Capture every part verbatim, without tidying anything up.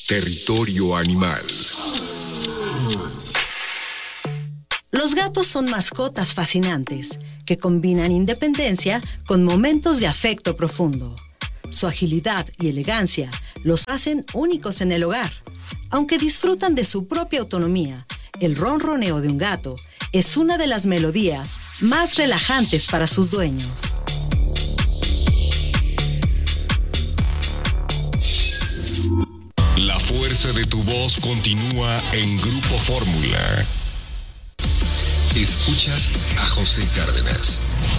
Territorio Animal. Los gatos son mascotas fascinantes que combinan independencia con momentos de afecto profundo. Su agilidad y elegancia los hacen únicos en el hogar. Aunque disfrutan de su propia autonomía, el ronroneo de un gato es una de las melodías más relajantes para sus dueños. La fuerza de tu voz continúa en Grupo Fórmula. Escuchas a José Cárdenas.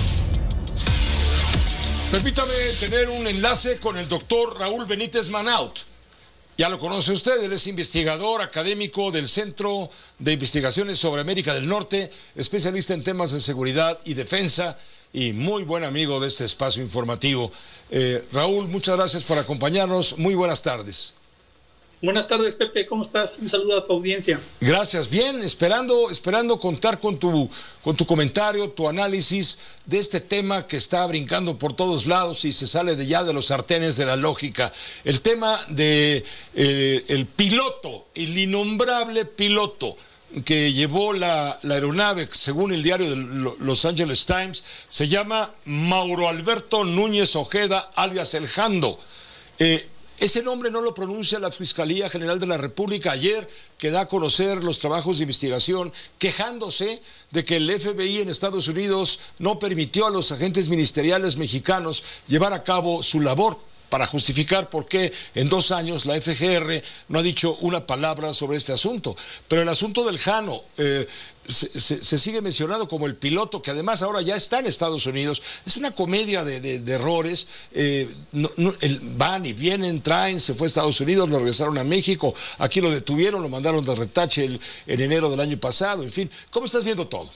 Permítame tener un enlace con el doctor Raúl Benítez Manaut. Ya lo conoce usted, él es investigador académico del Centro de Investigaciones sobre América del Norte, especialista en temas de seguridad y defensa y muy buen amigo de este espacio informativo. Eh, Raúl, muchas gracias por acompañarnos. Muy buenas tardes. Buenas tardes, Pepe, ¿cómo estás? Un saludo a tu audiencia. Gracias, bien, esperando, esperando contar con tu, con tu comentario, tu análisis de este tema que está brincando por todos lados y se sale de ya de los sartenes de la lógica. El tema de eh, el piloto, el innombrable piloto que llevó la, la aeronave, según el diario de Los Angeles Times, se llama Mauro Alberto Núñez Ojeda, alias El Jando. Eh, Ese nombre no lo pronuncia la Fiscalía General de la República ayer, que da a conocer los trabajos de investigación, quejándose de que el F B I en Estados Unidos no permitió a los agentes ministeriales mexicanos llevar a cabo su labor, para justificar por qué en dos años la F G R no ha dicho una palabra sobre este asunto. Pero el asunto del Jano eh, se, se, se sigue mencionando como el piloto, que además ahora ya está en Estados Unidos. Es una comedia de, de, de errores. Eh, no, no, el, van y vienen, traen, se fue a Estados Unidos, lo regresaron a México, aquí lo detuvieron, lo mandaron de retache el, en enero del año pasado, en fin. ¿Cómo estás viendo todo?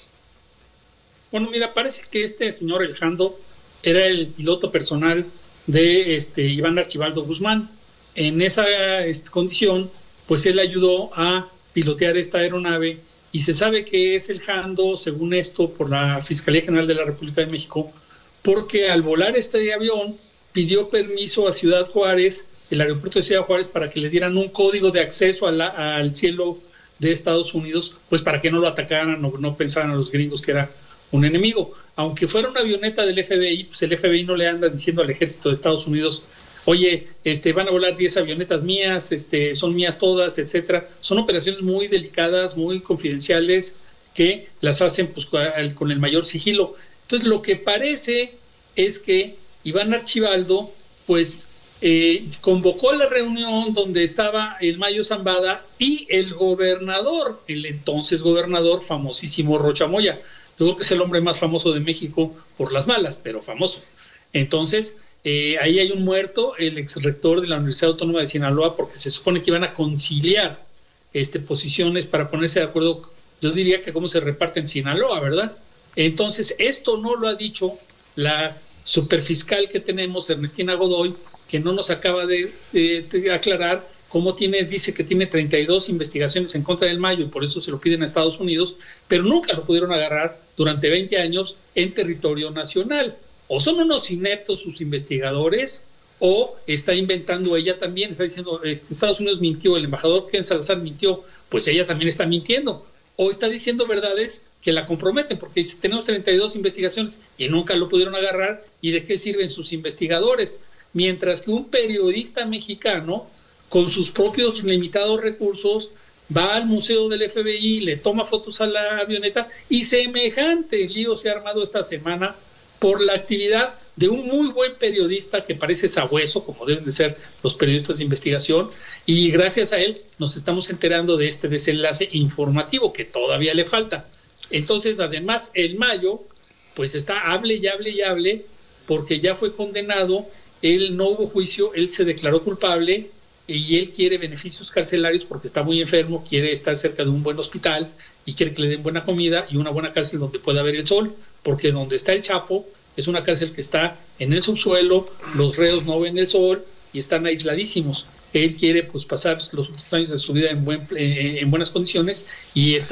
Bueno, mira, parece que este señor El Jando era el piloto personal de este, Iván Archibaldo Guzmán. En esa este, condición, pues él ayudó a pilotear esta aeronave y se sabe que es El Jando, según esto, por la Fiscalía General de la República de México, porque al volar este avión pidió permiso a Ciudad Juárez, el aeropuerto de Ciudad Juárez, para que le dieran un código de acceso a la, al cielo de Estados Unidos, pues para que no lo atacaran o no pensaran a los gringos que era un enemigo. Aunque fuera una avioneta del F B I, pues el F B I no le anda diciendo al ejército de Estados Unidos, oye, este, van a volar diez avionetas mías, este, son mías todas, etcétera. Son operaciones muy delicadas, muy confidenciales, que las hacen pues, con el mayor sigilo. Entonces, lo que parece es que Iván Archibaldo, pues, eh, convocó la reunión donde estaba el Mayo Zambada y el gobernador, el entonces gobernador famosísimo Rocha Moya. Yo creo que es el hombre más famoso de México por las malas, pero famoso. Entonces, eh, ahí hay un muerto, el exrector de la Universidad Autónoma de Sinaloa, porque se supone que iban a conciliar este, posiciones para ponerse de acuerdo, yo diría que cómo se reparten Sinaloa, ¿verdad? Entonces, esto no lo ha dicho la superfiscal que tenemos, Ernestina Godoy, que no nos acaba de, de, de aclarar cómo tiene, dice que tiene treinta y dos investigaciones en contra del Mayo y por eso se lo piden a Estados Unidos, pero nunca lo pudieron agarrar durante veinte años en territorio nacional. O son unos ineptos sus investigadores, o está inventando ella también, está diciendo, este, Estados Unidos mintió, el embajador Ken Salazar mintió, pues ella también está mintiendo. O está diciendo verdades que la comprometen, porque dice, tenemos treinta y dos investigaciones y nunca lo pudieron agarrar, ¿y de qué sirven sus investigadores? Mientras que un periodista mexicano, con sus propios limitados recursos, va al museo del F B I, le toma fotos a la avioneta y semejante lío se ha armado esta semana por la actividad de un muy buen periodista que parece sabueso, como deben de ser los periodistas de investigación, y gracias a él nos estamos enterando de este desenlace informativo que todavía le falta. Entonces, además, el Mayo, pues está hable y hable y hable, porque ya fue condenado, él no hubo juicio, él se declaró culpable, y él quiere beneficios carcelarios porque está muy enfermo, quiere estar cerca de un buen hospital y quiere que le den buena comida y una buena cárcel donde pueda ver el sol, porque donde está el Chapo es una cárcel que está en el subsuelo, los reos no ven el sol y están aisladísimos. Él quiere pues pasar los últimos años de su vida en, buen, eh, en buenas condiciones y está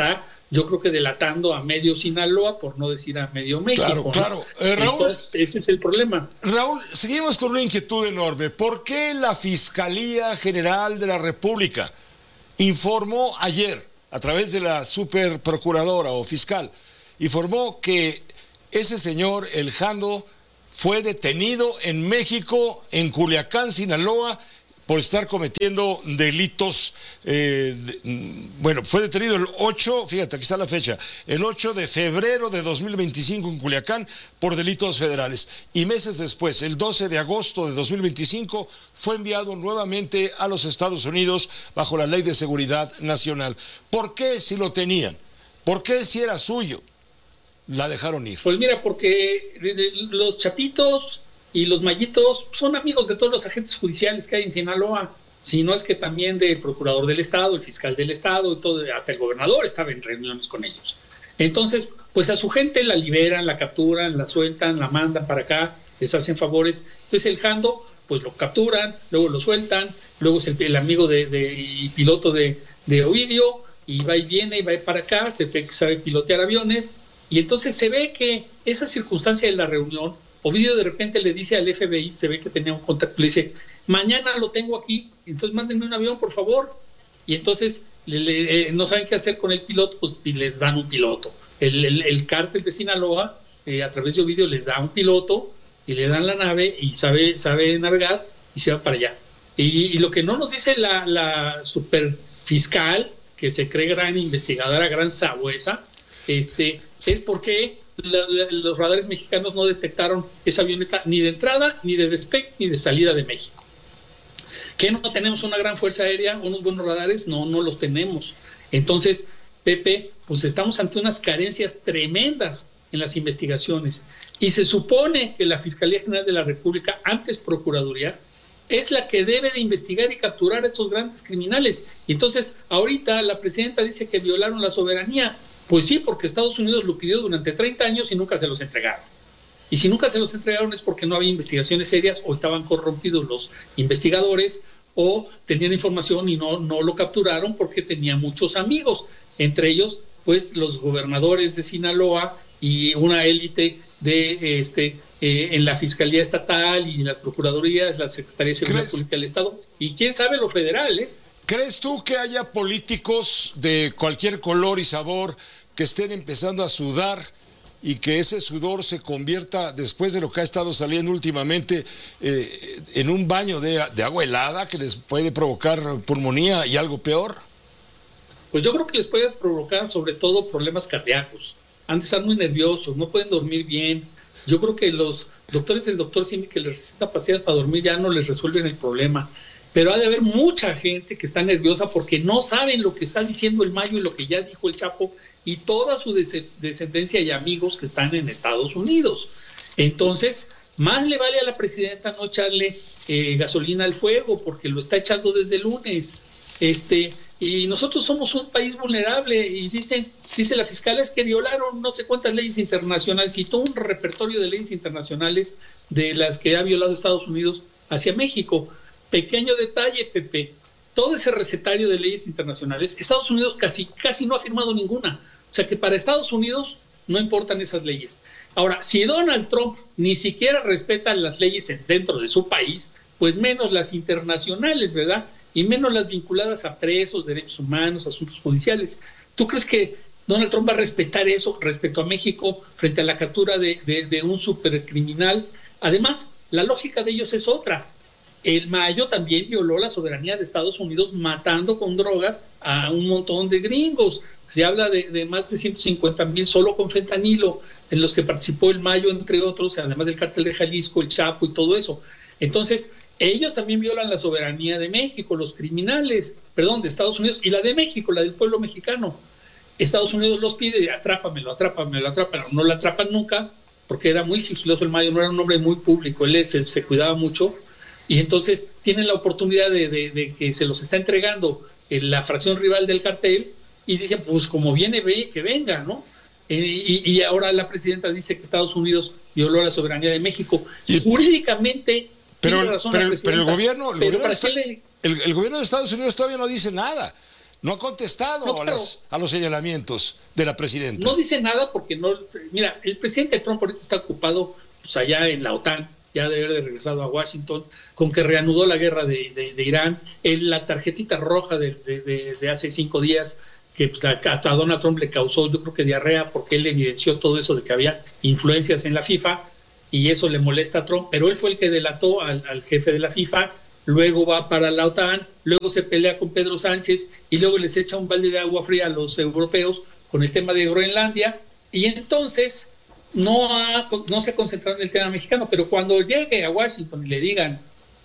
yo creo que delatando a medio Sinaloa, por no decir a medio México. Claro, ¿no? claro. Eh, Raúl, Entonces, ese es el problema. Raúl, seguimos con una inquietud enorme. ¿Por qué la Fiscalía General de la República informó ayer, a través de la superprocuradora o fiscal, informó que ese señor, el Jando, fue detenido en México, en Culiacán, Sinaloa, por estar cometiendo delitos, eh, de, bueno, fue detenido el ocho, fíjate, aquí está la fecha, el ocho de febrero de dos mil veinticinco en Culiacán por delitos federales. Y meses después, el doce de agosto de dos mil veinticinco, fue enviado nuevamente a los Estados Unidos bajo la Ley de Seguridad Nacional. ¿Por qué si lo tenían? ¿Por qué si era suyo la dejaron ir? Pues mira, porque los chapitos y los mallitos son amigos de todos los agentes judiciales que hay en Sinaloa, si no es que también del procurador del estado, el fiscal del estado, todo, hasta el gobernador estaba en reuniones con ellos. Entonces, pues a su gente la liberan, la capturan, la sueltan, la mandan para acá, les hacen favores. Entonces el Jando, pues lo capturan, luego lo sueltan, luego es el, el amigo de, de, y piloto de, de Ovidio, y va y viene y va para acá, se ve que sabe pilotear aviones, y entonces se ve que esa circunstancia de la reunión, Ovidio de repente le dice al F B I, se ve que tenía un contacto, le dice, mañana lo tengo aquí, entonces mándenme un avión, por favor. Y entonces le, le, eh, no saben qué hacer con el piloto, pues y les dan un piloto. El, el, el cártel de Sinaloa, eh, a través de Ovidio, les da un piloto y le dan la nave y sabe, sabe navegar y se va para allá. Y, y lo que no nos dice la, la superfiscal, que se cree gran investigadora, gran sabuesa, este, es por qué La, la, los radares mexicanos no detectaron esa avioneta ni de entrada, ni de despegue, ni de salida de México. ¿Que no tenemos una gran fuerza aérea, unos buenos radares? No, no los tenemos. Entonces, Pepe, pues estamos ante unas carencias tremendas en las investigaciones. Y se supone que la Fiscalía General de la República, antes Procuraduría, es la que debe de investigar y capturar a estos grandes criminales. Y entonces, ahorita la presidenta dice que violaron la soberanía. Pues sí, porque Estados Unidos lo pidió durante treinta años y nunca se los entregaron. Y si nunca se los entregaron es porque no había investigaciones serias o estaban corrompidos los investigadores o tenían información y no, no lo capturaron porque tenía muchos amigos, entre ellos pues los gobernadores de Sinaloa y una élite de este eh, en la Fiscalía Estatal y en las Procuradurías, la Secretaría de Seguridad Pública del Estado y quién sabe lo federal, ¿eh? ¿Crees tú que haya políticos de cualquier color y sabor que estén empezando a sudar y que ese sudor se convierta, después de lo que ha estado saliendo últimamente, eh, en un baño de, de agua helada que les puede provocar pulmonía y algo peor? Pues yo creo que les puede provocar sobre todo problemas cardíacos. Han de estar muy nerviosos, no pueden dormir bien. Yo creo que los doctores del doctor Simi que les receta pastillas para dormir ya no les resuelven el problema. Pero ha de haber mucha gente que está nerviosa porque no saben lo que está diciendo el Mayo y lo que ya dijo el Chapo y toda su descendencia y amigos que están en Estados Unidos. Entonces, más le vale a la presidenta no echarle eh, gasolina al fuego porque lo está echando desde el lunes. Este, y nosotros somos un país vulnerable y dicen, dice la fiscal es que violaron no sé cuántas leyes internacionales, citó un repertorio de leyes internacionales de las que ha violado Estados Unidos hacia México. Pequeño detalle, Pepe, todo ese recetario de leyes internacionales, Estados Unidos casi, casi no ha firmado ninguna. O sea que para Estados Unidos no importan esas leyes. Ahora, si Donald Trump ni siquiera respeta las leyes dentro de su país, pues menos las internacionales, ¿verdad? Y menos las vinculadas a presos, derechos humanos, asuntos judiciales. ¿Tú crees que Donald Trump va a respetar eso respecto a México frente a la captura de, de, de un supercriminal? Además, la lógica de ellos es otra. El Mayo también violó la soberanía de Estados Unidos matando con drogas a un montón de gringos. Se habla de, de más de ciento cincuenta mil solo con fentanilo, en los que participó el Mayo, entre otros, además del cártel de Jalisco, el Chapo y todo eso. Entonces, ellos también violan la soberanía de México, los criminales, perdón, de Estados Unidos, y la de México, la del pueblo mexicano. Estados Unidos los pide, atrápamelo, atrápamelo, atrápamelo. No lo atrapan nunca, porque era muy sigiloso el Mayo, no era un hombre muy público, él se, se cuidaba mucho. Y entonces tienen la oportunidad de, de, de que se los está entregando en la fracción rival del cartel y dicen, pues como viene, ve, que venga, ¿no? Eh, y, y ahora la presidenta dice que Estados Unidos violó la soberanía de México. Y jurídicamente pero, tiene razón pero, la presidenta. Pero el gobierno, el, pero gobierno ¿para está, qué le... el, el gobierno de Estados Unidos todavía no dice nada. No ha contestado no, a, claro. las, a los señalamientos de la presidenta. No dice nada porque no... Mira, el presidente Trump ahorita está ocupado pues, allá en la OTAN, ya debe haber regresado a Washington, con que reanudó la guerra de, de, de Irán, en la tarjetita roja de, de, de, de hace cinco días, que pues, a, a Donald Trump le causó, yo creo que diarrea, porque él evidenció todo eso de que había influencias en la FIFA, y eso le molesta a Trump, pero él fue el que delató al, al jefe de la FIFA, luego va para la OTAN, luego se pelea con Pedro Sánchez y luego les echa un balde de agua fría a los europeos con el tema de Groenlandia, y entonces no, ha, no se ha concentrado en el tema mexicano, pero cuando llegue a Washington y le digan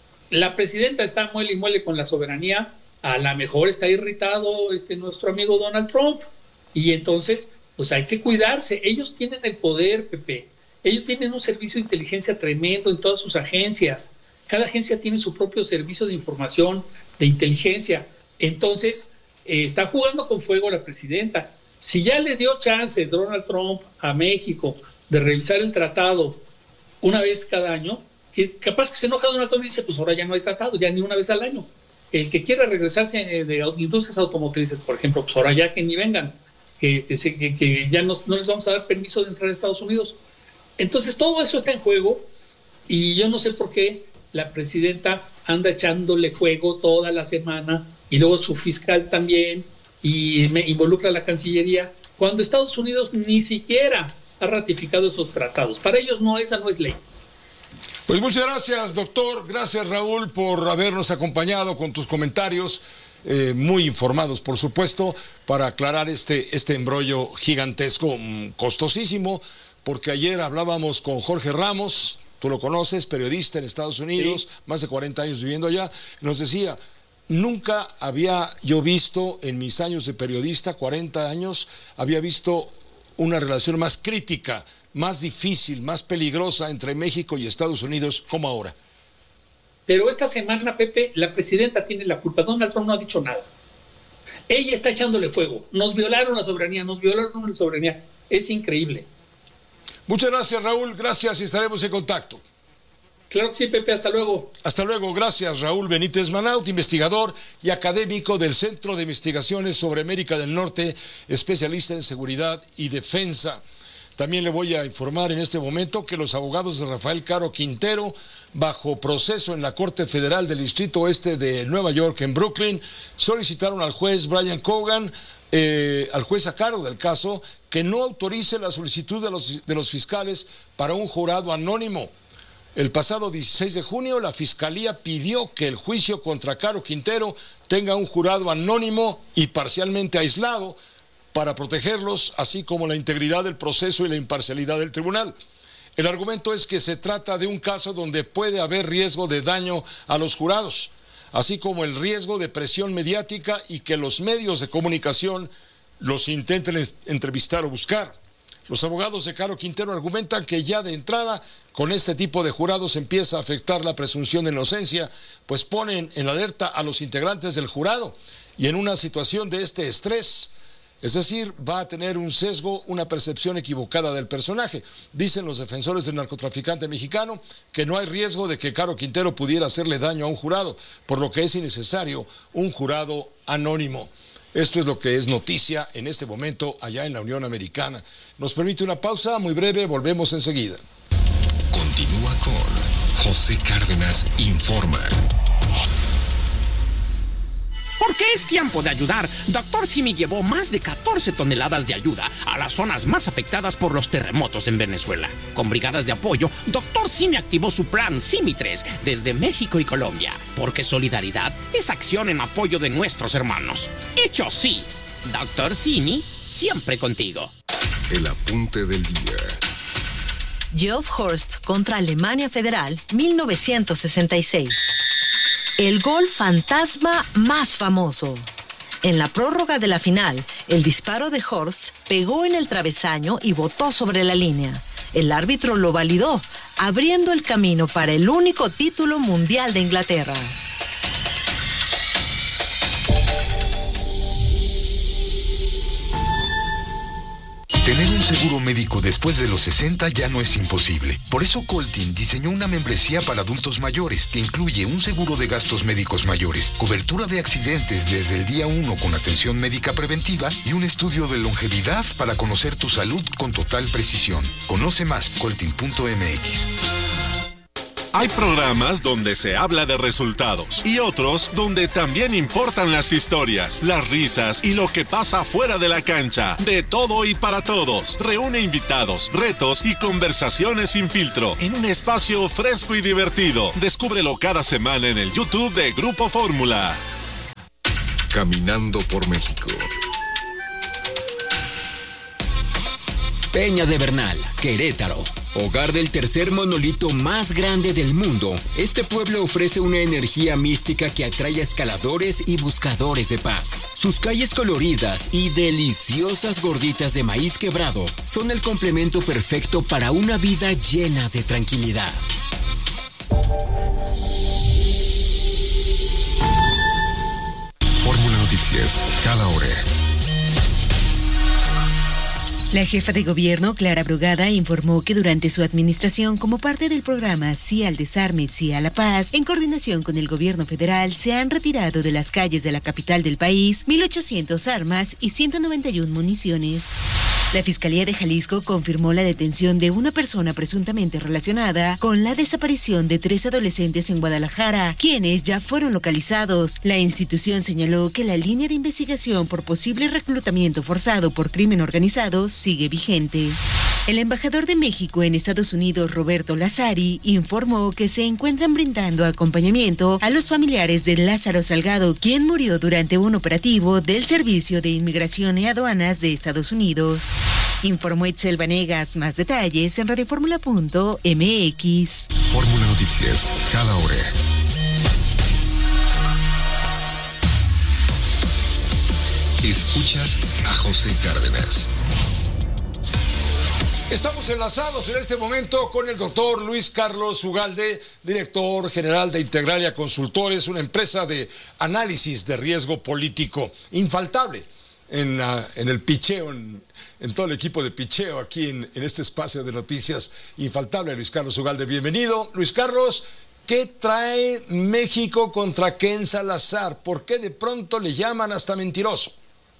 la presidenta está muele y muele con la soberanía, a lo mejor está irritado este nuestro amigo Donald Trump, y entonces pues hay que cuidarse. Ellos tienen el poder, Pepe, ellos tienen un servicio de inteligencia tremendo en todas sus agencias. Cada agencia tiene su propio servicio de información, de inteligencia. Entonces, eh, está jugando con fuego la presidenta. Si ya le dio chance Donald Trump a México de revisar el tratado una vez cada año, que capaz que se enoja Donald Trump y dice, pues ahora ya no hay tratado, ya ni una vez al año. El que quiera regresarse de industrias automotrices, por ejemplo, pues ahora ya que ni vengan, que, que, se, que, que ya nos, no les vamos a dar permiso de entrar a Estados Unidos. Entonces, todo eso está en juego y yo no sé por qué la presidenta anda echándole fuego toda la semana y luego su fiscal también y me involucra a la Cancillería cuando Estados Unidos ni siquiera ha ratificado esos tratados. Para ellos no, esa no es ley. Pues muchas gracias, doctor. Gracias, Raúl, por habernos acompañado con tus comentarios, eh, muy informados, por supuesto, para aclarar este, este embrollo gigantesco, costosísimo, porque ayer hablábamos con Jorge Ramos. Tú lo conoces, periodista en Estados Unidos, sí. Más de cuarenta años viviendo allá. Nos decía, nunca había yo visto en mis años de periodista, cuarenta años, había visto una relación más crítica, más difícil, más peligrosa entre México y Estados Unidos como ahora. Pero esta semana, Pepe, la presidenta tiene la culpa. Donald Trump no ha dicho nada. Ella está echándole fuego. Nos violaron la soberanía, nos violaron la soberanía. Es increíble. Muchas gracias, Raúl. Gracias y estaremos en contacto. Claro que sí, Pepe. Hasta luego. Hasta luego. Gracias, Raúl Benítez Manaut, investigador y académico del Centro de Investigaciones sobre América del Norte, especialista en seguridad y defensa. También le voy a informar en este momento que los abogados de Rafael Caro Quintero, bajo proceso en la Corte Federal del Distrito Oeste de Nueva York, en Brooklyn, solicitaron al juez Brian Cogan, eh, al juez a cargo del caso, que no autorice la solicitud de los, de los fiscales para un jurado anónimo. El pasado dieciséis de junio, la Fiscalía pidió que el juicio contra Caro Quintero tenga un jurado anónimo y parcialmente aislado para protegerlos, así como la integridad del proceso y la imparcialidad del tribunal. El argumento es que se trata de un caso donde puede haber riesgo de daño a los jurados, así como el riesgo de presión mediática y que los medios de comunicación los intenten entrevistar o buscar. Los abogados de Caro Quintero argumentan que ya de entrada con este tipo de jurados empieza a afectar la presunción de inocencia, pues ponen en alerta a los integrantes del jurado y en una situación de este estrés, es decir, va a tener un sesgo, una percepción equivocada del personaje. Dicen los defensores del narcotraficante mexicano que no hay riesgo de que Caro Quintero pudiera hacerle daño a un jurado, por lo que es innecesario un jurado anónimo. Esto es lo que es noticia en este momento allá en la Unión Americana. Nos permite una pausa muy breve, volvemos enseguida. Continúa con José Cárdenas Informa. Porque es tiempo de ayudar, Doctor Simi llevó más de catorce toneladas de ayuda a las zonas más afectadas por los terremotos en Venezuela. Con brigadas de apoyo, Doctor Simi activó su plan Simi tres desde México y Colombia. Porque solidaridad es acción en apoyo de nuestros hermanos. Hecho sí, Doctor Simi, siempre contigo. El apunte del día. Geoff Horst contra Alemania Federal, mil novecientos sesenta y seis. El gol fantasma más famoso. En la prórroga de la final, el disparo de Horst pegó en el travesaño y botó sobre la línea. El árbitro lo validó, abriendo el camino para el único título mundial de Inglaterra. Tener un seguro médico después de los sesenta ya no es imposible. Por eso Coltin diseñó una membresía para adultos mayores que incluye un seguro de gastos médicos mayores, cobertura de accidentes desde el día uno con atención médica preventiva y un estudio de longevidad para conocer tu salud con total precisión. Conoce más, coltin punto m x. Hay programas donde se habla de resultados y otros donde también importan las historias, las risas y lo que pasa fuera de la cancha. De todo y para todos. Reúne invitados, retos y conversaciones sin filtro en un espacio fresco y divertido. Descúbrelo cada semana en el YouTube de Grupo Fórmula. Caminando por México. Peña de Bernal, Querétaro. Hogar del tercer monolito más grande del mundo, este pueblo ofrece una energía mística que atrae a escaladores y buscadores de paz. Sus calles coloridas y deliciosas gorditas de maíz quebrado son el complemento perfecto para una vida llena de tranquilidad. Fórmula Noticias, cada hora. La jefa de gobierno, Clara Brugada, informó que durante su administración, como parte del programa Sí al Desarme, Sí a la Paz, en coordinación con el gobierno federal, se han retirado de las calles de la capital del país mil ochocientas armas y ciento noventa y una municiones. La Fiscalía de Jalisco confirmó la detención de una persona presuntamente relacionada con la desaparición de tres adolescentes en Guadalajara, quienes ya fueron localizados. La institución señaló que la línea de investigación por posible reclutamiento forzado por crimen organizado sigue vigente. El embajador de México en Estados Unidos, Roberto Lazari, informó que se encuentran brindando acompañamiento a los familiares de Lázaro Salgado, quien murió durante un operativo del Servicio de Inmigración y Aduanas de Estados Unidos. Informó Itzel Vanegas. Más detalles en radioformula punto m x. Fórmula Noticias, cada hora. Escuchas a José Cárdenas. Estamos enlazados en este momento con el doctor Luis Carlos Ugalde, director general de Integralia Consultores, una empresa de análisis de riesgo político infaltable en, uh, en el picheo, en, en todo el equipo de picheo aquí en, en este espacio de noticias. Infaltable, Luis Carlos Ugalde. Bienvenido, Luis Carlos. ¿Qué trae México contra Ken Salazar? ¿Por qué de pronto le llaman hasta mentiroso?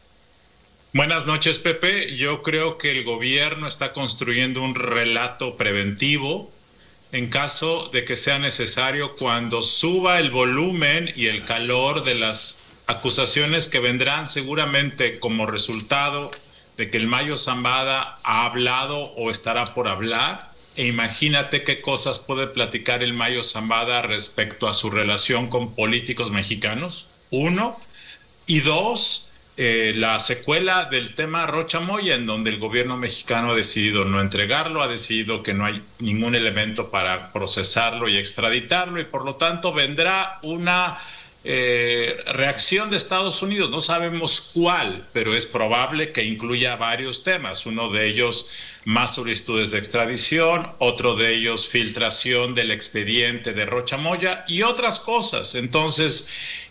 Buenas noches, Pepe. Yo creo que el gobierno está construyendo un relato preventivo en caso de que sea necesario cuando suba el volumen y el calor de las acusaciones que vendrán seguramente como resultado de que el Mayo Zambada ha hablado o estará por hablar. E imagínate qué cosas puede platicar el Mayo Zambada respecto a su relación con políticos mexicanos. Uno. Y dos, Eh, la secuela del tema Rocha Moya, en donde el gobierno mexicano ha decidido no entregarlo, ha decidido que no hay ningún elemento para procesarlo y extraditarlo, y por lo tanto vendrá una eh, reacción de Estados Unidos. No sabemos cuál, pero es probable que incluya varios temas. Uno de ellos, más solicitudes de extradición, otro de ellos, filtración del expediente de Rocha Moya y otras cosas. Entonces,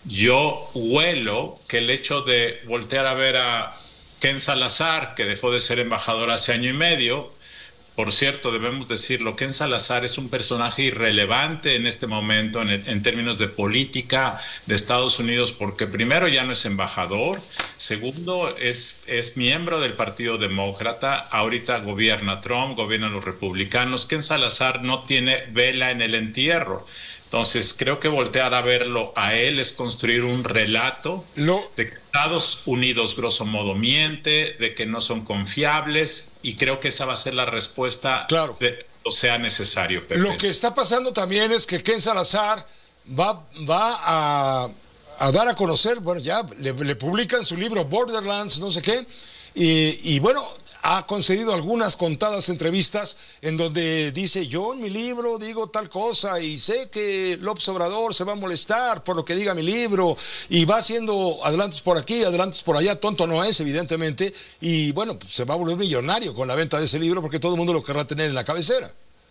yo huelo que el hecho de voltear a ver a Ken Salazar, que dejó de ser embajador hace año y medio, por cierto, debemos decirlo, Ken Salazar es un personaje irrelevante en este momento en, el, en términos de política de Estados Unidos, porque primero ya no es embajador, segundo es, es miembro del Partido Demócrata, ahorita gobierna Trump, gobiernan los republicanos. Ken Salazar no tiene vela en el entierro. Entonces, creo que voltear a verlo a él es construir un relato no. de que Estados Unidos, grosso modo, miente, de que no son confiables, y creo que esa va a ser la respuesta claro. de o sea necesario, Pepe. Lo que está pasando también es que Ken Salazar va, va a, a dar a conocer, bueno, ya le, le publican su libro Borderlands, no sé qué, y, y bueno, ha concedido algunas contadas entrevistas en donde dice: yo en mi libro digo tal cosa y sé que López Obrador se va a molestar por lo que diga mi libro, y va haciendo adelantos por aquí, adelantos por allá. Tonto no es, evidentemente, y bueno, pues se va a volver millonario con la venta de ese libro porque todo el mundo lo querrá tener en la cabecera.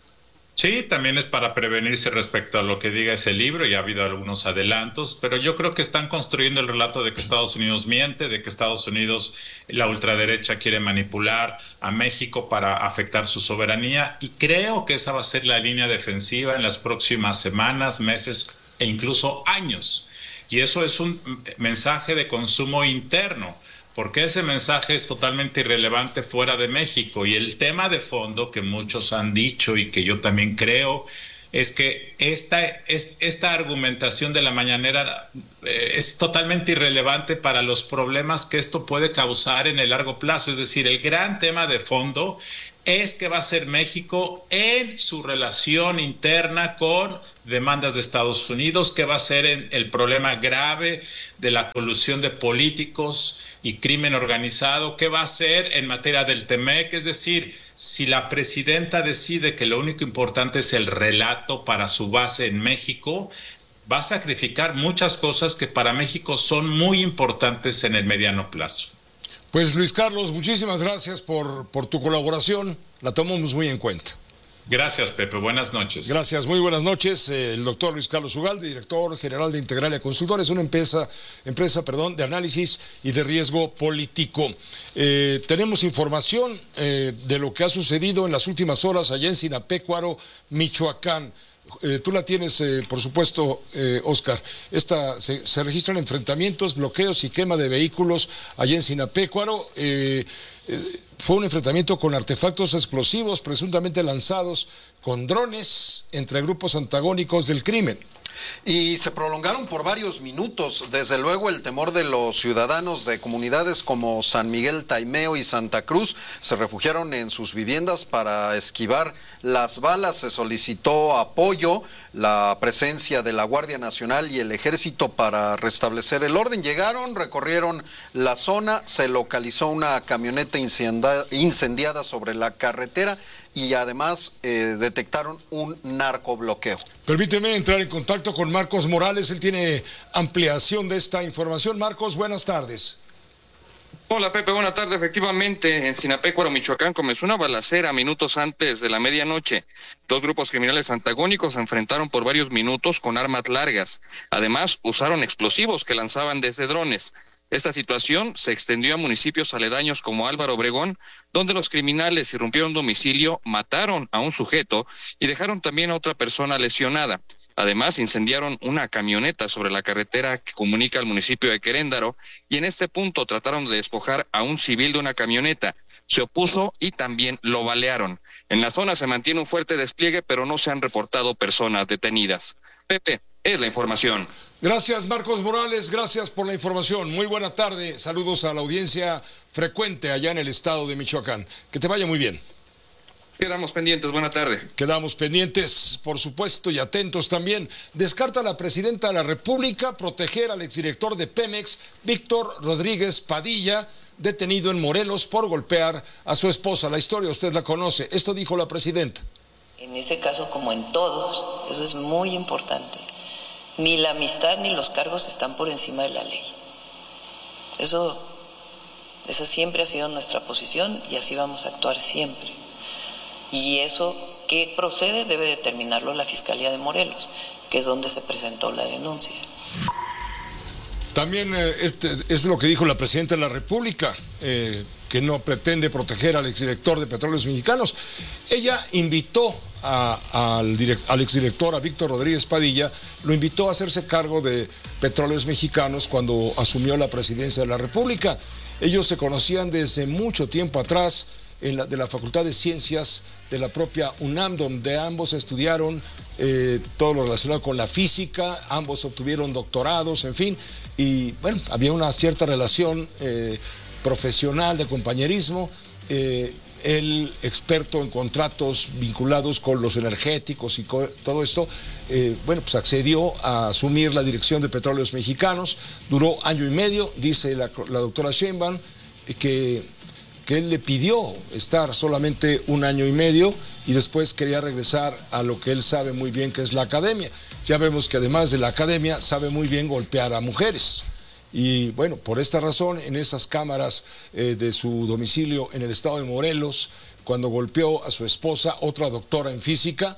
Sí, también es para prevenirse respecto a lo que diga ese libro, y ha habido algunos adelantos, pero yo creo que están construyendo el relato de que Estados Unidos miente, de que Estados Unidos, la ultraderecha quiere manipular a México para afectar su soberanía, y creo que esa va a ser la línea defensiva en las próximas semanas, meses e incluso años. Y eso es un mensaje de consumo interno, porque ese mensaje es totalmente irrelevante fuera de México. Y el tema de fondo que muchos han dicho y que yo también creo es que esta, es, esta argumentación de la mañanera eh, es totalmente irrelevante para los problemas que esto puede causar en el largo plazo. Es decir, el gran tema de fondo es que va a ser México en su relación interna con demandas de Estados Unidos, que va a ser en el problema grave de la colusión de políticos y crimen organizado, que va a ser en materia del Temec. Es decir, si la presidenta decide que lo único importante es el relato para su base en México, va a sacrificar muchas cosas que para México son muy importantes en el mediano plazo. Pues Luis Carlos, muchísimas gracias por, por tu colaboración, la tomamos muy en cuenta. Gracias, Pepe, buenas noches. Gracias, muy buenas noches. El doctor Luis Carlos Ugalde, director general de Integralia Consultores, una empresa, empresa perdón, de análisis y de riesgo político. Eh, tenemos información eh, de lo que ha sucedido en las últimas horas allá en Sinapecuaro, Michoacán. Eh, tú la tienes, eh, por supuesto, eh, Oscar. Esta, se, se registran enfrentamientos, bloqueos y quema de vehículos allá en Sinapecuaro. Eh, eh, fue un enfrentamiento con artefactos explosivos presuntamente lanzados con drones entre grupos antagónicos del crimen. Y se prolongaron por varios minutos. Desde luego el temor de los ciudadanos de comunidades como San Miguel Taimeo y Santa Cruz se refugiaron en sus viviendas para esquivar las balas. Se solicitó apoyo, la presencia de la Guardia Nacional y el Ejército para restablecer el orden. Llegaron, recorrieron la zona, se localizó una camioneta incendiada sobre la carretera y además eh, detectaron un narcobloqueo. Permíteme entrar en contacto con Marcos Morales, él tiene ampliación de esta información. Marcos, buenas tardes. Hola Pepe, buenas tardes. Efectivamente, en Sinapecuaro, Michoacán, comenzó una balacera minutos antes de la medianoche. Dos grupos criminales antagónicos se enfrentaron por varios minutos con armas largas. Además, usaron explosivos que lanzaban desde drones. Esta situación se extendió a municipios aledaños como Álvaro Obregón, donde los criminales irrumpieron domicilio, mataron a un sujeto y dejaron también a otra persona lesionada. Además, incendiaron una camioneta sobre la carretera que comunica al municipio de Queréndaro y en este punto trataron de despojar a un civil de una camioneta. Se opuso y también lo balearon. En la zona se mantiene un fuerte despliegue, pero no se han reportado personas detenidas. Pepe, es la información. Gracias, Marcos Morales, gracias por la información. Muy buena tarde, saludos a la audiencia frecuente allá en el estado de Michoacán. Que te vaya muy bien. Quedamos pendientes, buena tarde. Quedamos pendientes, por supuesto, y atentos también. Descarta la presidenta de la República proteger al exdirector de Pemex, Víctor Rodríguez Padilla, detenido en Morelos por golpear a su esposa. La historia usted la conoce. Esto dijo la presidenta. En ese caso, como en todos, eso es muy importante. Ni la amistad ni los cargos están por encima de la ley. Eso, esa siempre ha sido nuestra posición y así vamos a actuar siempre. Y eso que procede debe determinarlo la Fiscalía de Morelos, que es donde se presentó la denuncia. También eh, este es lo que dijo la presidenta de la República, eh, que no pretende proteger al exdirector de Petróleos Mexicanos. Ella invitó a, al, direct, al exdirector, a Víctor Rodríguez Padilla, lo invitó a hacerse cargo de Petróleos Mexicanos cuando asumió la presidencia de la República. Ellos se conocían desde mucho tiempo atrás en la, de la Facultad de Ciencias de la propia UNAM, donde ambos estudiaron eh, todo lo relacionado con la física, ambos obtuvieron doctorados, en fin, y bueno, había una cierta relación eh, profesional de compañerismo. Eh, el experto en contratos vinculados con los energéticos y todo esto, eh, bueno, pues accedió a asumir la dirección de Petróleos Mexicanos. Duró año y medio, dice la, la doctora Sheinbaum, que, que él le pidió estar solamente un año y medio y después quería regresar a lo que él sabe muy bien, que es la academia. Ya vemos que además de la academia sabe muy bien golpear a mujeres. Y bueno, por esta razón, en esas cámaras eh, de su domicilio en el estado de Morelos, cuando golpeó a su esposa, otra doctora en física,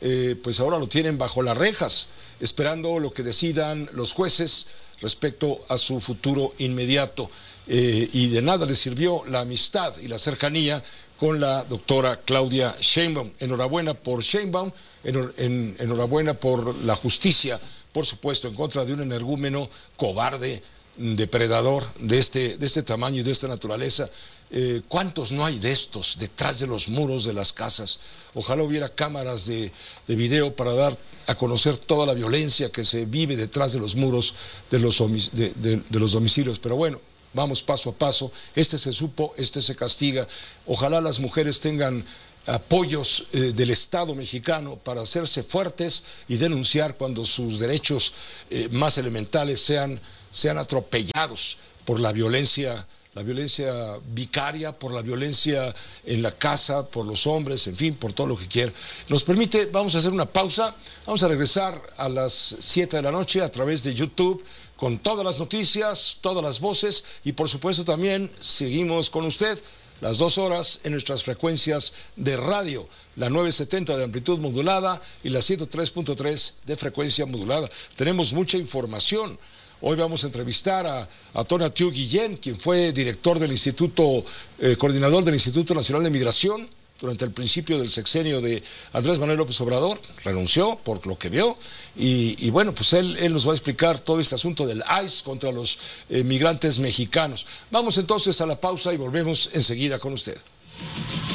eh, pues ahora lo tienen bajo las rejas, esperando lo que decidan los jueces respecto a su futuro inmediato. Eh, y de nada le sirvió la amistad y la cercanía con la doctora Claudia Sheinbaum. Enhorabuena por Sheinbaum, enhor en, enhorabuena por la justicia, por supuesto, en contra de un energúmeno cobarde, depredador de este, de este tamaño y de esta naturaleza. Eh, ¿Cuántos no hay de estos detrás de los muros de las casas? Ojalá hubiera cámaras de, de video para dar a conocer toda la violencia que se vive detrás de los muros de los, de, de, de los domicilios. Pero bueno, vamos paso a paso. Este se supo, este se castiga. Ojalá las mujeres tengan apoyos eh, del Estado mexicano para hacerse fuertes y denunciar cuando sus derechos eh, más elementales sean, sean atropellados por la violencia, la violencia vicaria, por la violencia en la casa, por los hombres, en fin, por todo lo que quiera. Nos permite, vamos a hacer una pausa, vamos a regresar a las siete de la noche a través de YouTube con todas las noticias, todas las voces y por supuesto también seguimos con usted las dos horas en nuestras frecuencias de radio, la novecientos setenta de amplitud modulada y la ciento tres punto tres de frecuencia modulada. Tenemos mucha información. Hoy vamos a entrevistar a, a Tonatiuh Guillén, quien fue director del Instituto, eh, coordinador del Instituto Nacional de Migración durante el principio del sexenio de Andrés Manuel López Obrador. Renunció por lo que vio y, y bueno, pues él, él nos va a explicar todo este asunto del I C E contra los eh, migrantes mexicanos. Vamos entonces a la pausa y volvemos enseguida con usted.